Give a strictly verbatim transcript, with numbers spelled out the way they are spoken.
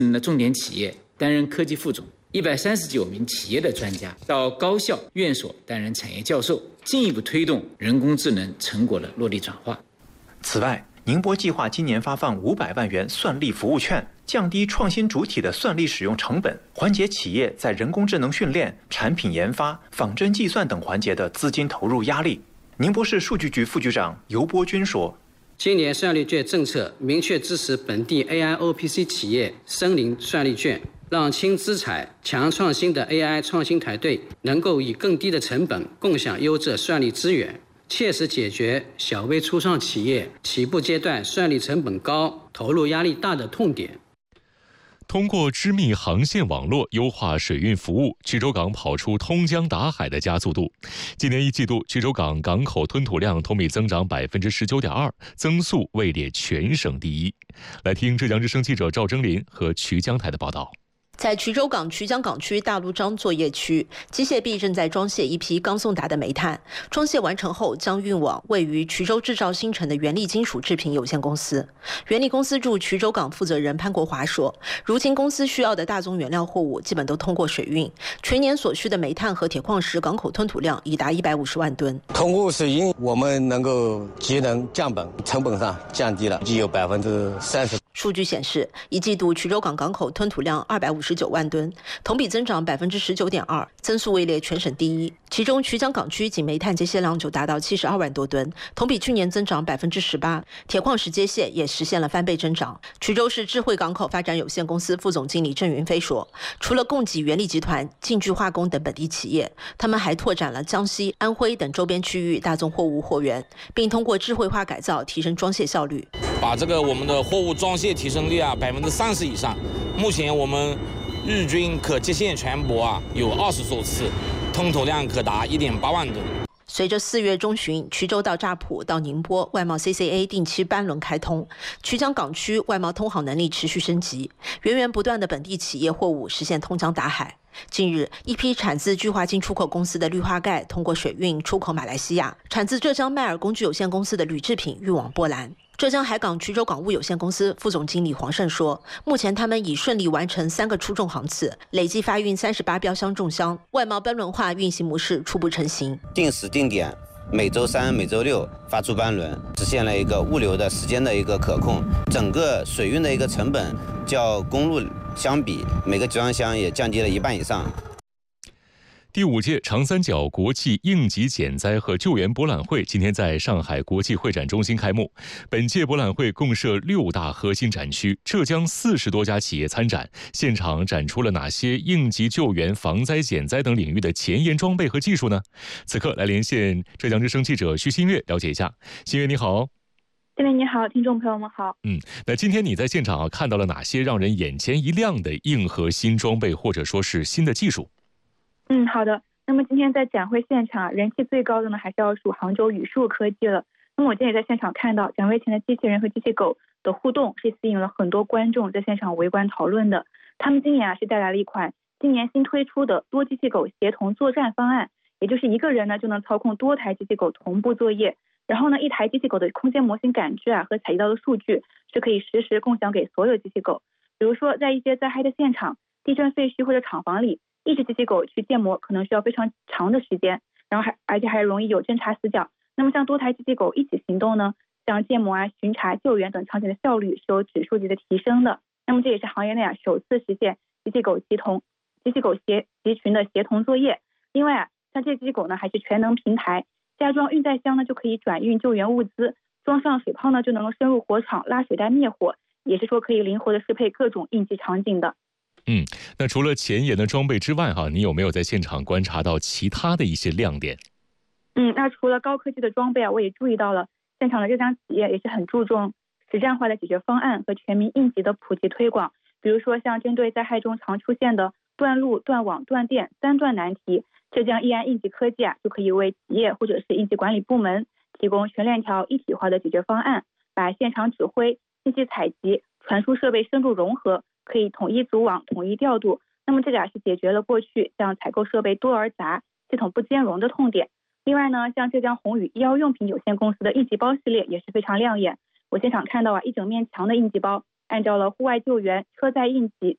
的重点企业担任科技副总，一百三十九名企业的专家到高校、院所担任产业教授，进一步推动人工智能成果的落地转化。 此外，宁波计划今年发放五百万元算力服务券，降低创新主体的算力使用成本，缓解企业在人工智能训练、产品研发、仿真计算等环节的资金投入压力。宁波市数据局副局长尤波军说， 今年算力券政策明确支持本地 A I O P C 企业申领算力券，让轻资产、强创新的 A I 创新团队能够以更低的成本共享优质算力资源，切实解决小微初创企业起步阶段算力成本高、投入压力大的痛点。 通过织密航线网络优化水运服务，衢州港跑出通江达海的加速度。今年一季度，衢州港港口吞吐量同比增长百分之十九点二，增速位列全省第一。来听浙江之声记者赵征林和衢江台的报道。 在衢州港衢江港区大路张作业区，机械臂正在装卸一批刚送达的煤炭，装卸完成后将运往位于衢州制造新城的元力金属制品有限公司。元力公司驻衢州港负责人潘国华说，如今公司需要的大宗原料货物基本都通过水运，全年所需的煤炭和铁矿石港口吞吐量已达一百五十万吨。 通过水运，我们能够节能降本，成本上降低了，已经有百分之三十。 数据显示，一季度衢州港港口吞吐量二百五十九万吨，同比增长百分之十九点二，增速位列全省第一。其中，衢江港区仅煤炭接卸量就达到七十二万多吨，同比去年增长百分之十八。铁矿石接卸也实现了翻倍增长。衢州市智慧港口发展有限公司副总经理郑云飞说，除了供给元力集团、晋聚化工等本地企业，他们还拓展了江西、安徽等周边区域大宗货物货源，并通过智慧化改造提升装卸效率， 把这个我们的货物装卸提升率啊百分之三十以上。目前我们日均可接线船舶啊有二十艘次，吞吐量可达一点八万吨。 随着四月中旬衢州到乍浦到宁波外贸 C C A 定期班轮开通，衢江港区外贸通航能力持续升级，源源不断的本地企业货物实现通江达海。近日，一批产自聚化进出口公司的氯化钙通过水运出口马来西亚，产自浙江迈尔工具有限公司的铝制品运往波兰。浙江海港衢州港务有限公司副总经理黄胜说，目前他们已顺利完成三个出重航次，累计发运三十八标箱重箱，外贸班轮化运行模式初步成型。 定时定点，每周三、每周六发出班轮，实现了一个物流的时间的一个可控，整个水运的一个成本较公路相比，每个集装箱也降低了一半以上。 第五届长三角国际应急减灾和救援博览会今天在上海国际会展中心开幕。本届博览会共设六大核心展区，浙江四十多家企业参展，现场展出了哪些应急救援、防灾减灾等领域的前沿装备和技术呢？此刻来连线浙江之声记者徐新月了解一下。新月你好。 这位你好，听众朋友们好。 嗯，那今天你在现场啊看到了哪些让人眼前一亮的硬核新装备或者说是新的技术？ 嗯，好的。那么今天在展会现场，人气最高的呢，还是要数杭州宇树科技了。那么我今天也在现场看到展位前的机器人和机器狗的互动，是吸引了很多观众在现场围观讨论的。他们今年啊是带来了一款今年新推出的多机器狗协同作战方案，也就是一个人呢就能操控多台机器狗同步作业，然后呢一台机器狗的空间模型感知啊和采集到的数据是可以实时共享给所有机器狗。比如说在一些灾害的现场、地震废墟或者厂房里，一只机器狗去建模可能需要非常长的时间，然后还而且还容易有侦查死角。那么像多台机器狗一起行动呢，像建模啊、巡查、救援等场景的效率是有指数级的提升的。那么这也是行业内啊首次实现机器狗集同、机器狗协集群的协同作业。另外啊，像这些机器狗呢还是全能平台，加装运载箱呢就可以转运救援物资，装上水炮呢就能够深入火场拉水带灭火，也是说可以灵活的适配各种应急场景的。 嗯，那除了前沿的装备之外哈，你有没有在现场观察到其他的一些亮点？ 嗯，那除了高科技的装备啊，我也注意到了现场的浙江企业也是很注重实战化的解决方案和全民应急的普及推广。比如说像针对灾害中常出现的断路、断网、断电三断难题，浙江义安应急科技啊就可以为企业或者是应急管理部门提供全链条一体化的解决方案，把现场指挥、信息采集、传输设备深度融合，可以统一组网、统一调度。那么这个啊是解决了过去像采购设备多而杂、系统不兼容的痛点。另外呢，像浙江宏宇医药用品有限公司的应急包系列也是非常亮眼。我现场看到啊，一整面墙的应急包，按照了户外救援、车载应急、